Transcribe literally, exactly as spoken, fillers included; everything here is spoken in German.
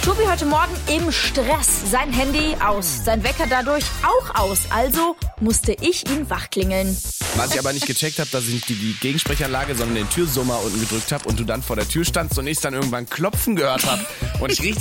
Tobi heute Morgen im Stress. Sein Handy aus, sein Wecker dadurch auch aus. Also musste ich ihn wachklingeln. Was ich aber nicht gecheckt habe, dass ich nicht die, die Gegensprechanlage, sondern den Türsummer unten gedrückt habe und du dann vor der Tür standst und ich dann irgendwann Klopfen gehört habe und ich richtig